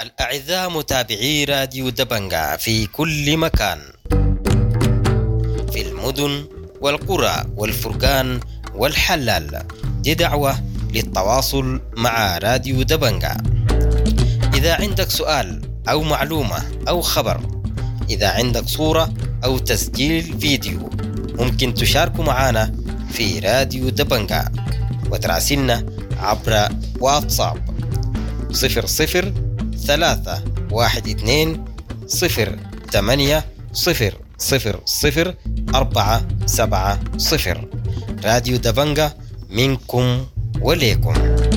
الأعزاء متابعي راديو دبنجة في كل مكان، في المدن والقرى والفرقان والحلال، دي دعوة للتواصل مع راديو دبنجة. إذا عندك سؤال أو معلومة أو خبر، إذا عندك صورة أو تسجيل فيديو، ممكن تشاركوا معنا في راديو دبنجة وتراسلنا عبر واتساب 00321280000470. راديو دبنجة منكم وليكم.